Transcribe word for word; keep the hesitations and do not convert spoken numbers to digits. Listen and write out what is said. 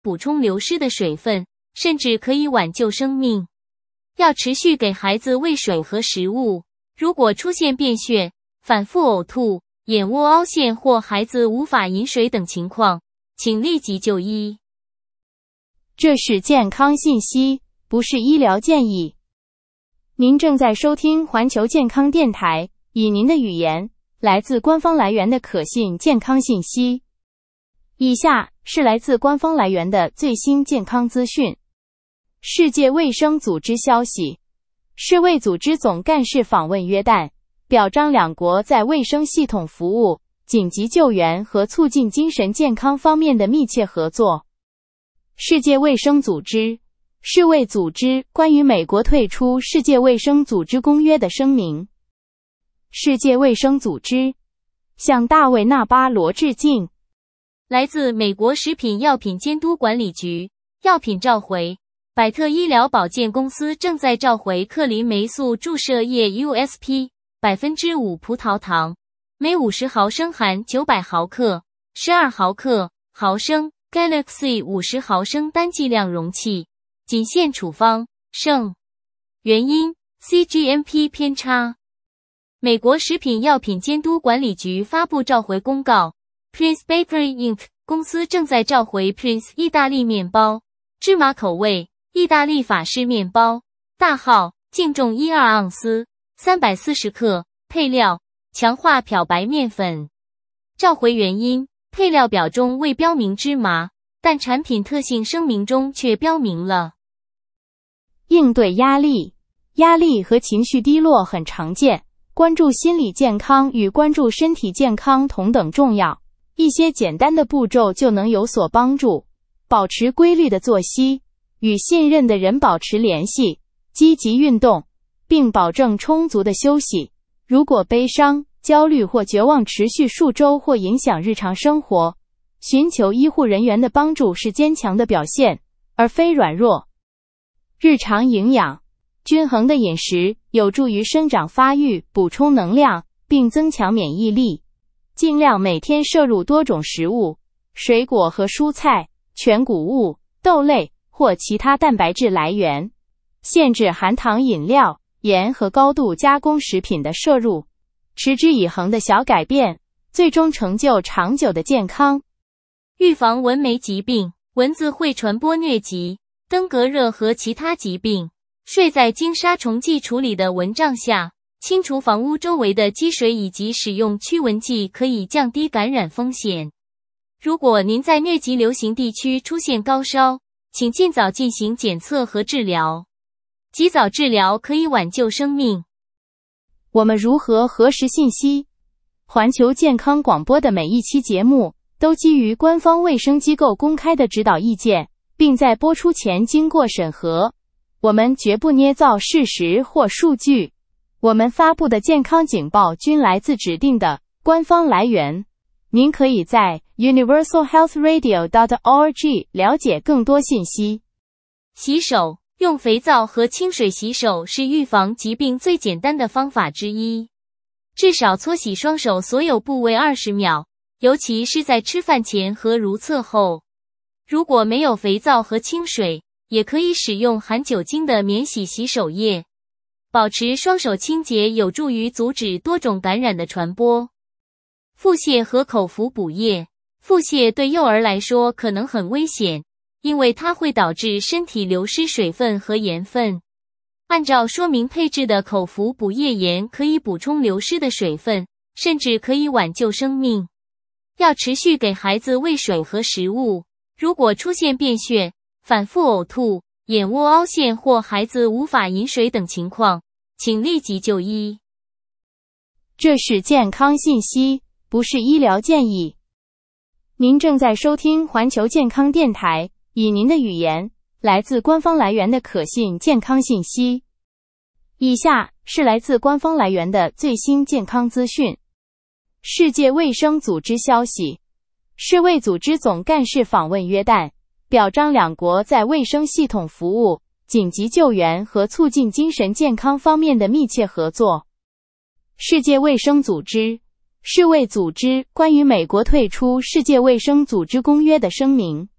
补充流失的水分，甚至可以挽救生命。要持续给孩子喂水和食物。如果出现便血、反复呕吐、眼窝凹陷或孩子无法饮水等情况，请立即就医。 这是健康信息，不是医疗建议。您正在收听环球健康电台，以您的语言，来自官方来源的可信健康信息。以下是来自官方来源的最新健康资讯。世界卫生组织消息，世卫组织总干事访问约旦，表彰两国在卫生系统服务、紧急救援和促进精神健康方面的密切合作。世界卫生组织、世卫组织关于美国退出世界卫生组织公约的声明。世界卫生组织向大卫·纳巴罗致敬。 来自美国食品药品监督管理局，药品召回。百特医疗保健公司正在召回克林霉素注射液 U S P 百分之五 葡萄糖，每五十毫升含九百毫克、十二毫克、毫升 Galaxy 五十毫升单剂量容器，仅限处方，剩。原因 C G M P 偏差。美国食品药品监督管理局发布召回公告， Prince Bakery Incorporated 公司正在召回 Prince 意大利面包，芝麻口味意大利法式面包，大号，净重十二盎司，三百四十克，配料，强化漂白面粉。召回原因，配料表中未标明芝麻，但产品特性声明中却标明了。 应对压力，压力和情绪低落很常见，关注心理健康与关注身体健康同等重要。一些简单的步骤就能有所帮助。保持规律的作息，与信任的人保持联系，积极运动，并保证充足的休息。如果悲伤、焦虑或绝望持续数周或影响日常生活，寻求医护人员的帮助是坚强的表现，而非软弱。日常营养，均衡的饮食有助于生长发育，补充能量，并增强免疫力。尽量每天摄入多种食物，水果和蔬菜、全谷物、豆类或其他蛋白质来源。限制含糖饮料、盐和高度加工食品的摄入。持之以恒的小改变，最终成就长久的健康。 预防蚊媒疾病，蚊子会传播疟疾、登革热和其他疾病。睡在经杀虫剂处理的蚊帐下，清除房屋周围的积水以及使用驱蚊剂可以降低感染风险。如果您在疟疾流行地区出现高烧，请尽早进行检测和治疗。及早治疗可以挽救生命。 我们如何核实信息？环球健康广播的每一期节目都基于官方卫生机构公开的指导意见，并在播出前经过审核。我们绝不捏造事实或数据。我们发布的健康警报均来自指定的官方来源。您可以在 universal health radio dot org 了解更多信息。 洗手，用肥皂和清水洗手是预防疾病最简单的方法之一。至少搓洗双手所有部位二十秒，尤其是在吃饭前和如厕后。如果没有肥皂和清水，也可以使用含酒精的免洗洗手液。保持双手清洁有助于阻止多种感染的传播。腹泻和口服补液。腹泻对幼儿来说可能很危险，因为它会导致身体流失水分和盐分。按照说明配置的口服补液盐可以补充流失的水分，甚至可以挽救生命。要持续给孩子喂水和食物。如果出现便血、反复呕吐、眼窝凹陷或孩子无法饮水等情况，请立即就医。 这是健康信息，不是医疗建议。您正在收听环球健康电台，以您的语言，来自官方来源的可信健康信息。以下是来自官方来源的最新健康资讯。世界卫生组织消息，世卫组织总干事访问约旦，表彰两国在卫生系统服务、紧急救援和促进精神健康方面的密切合作。世界卫生组织、世卫组织关于美国退出世界卫生组织公约的声明。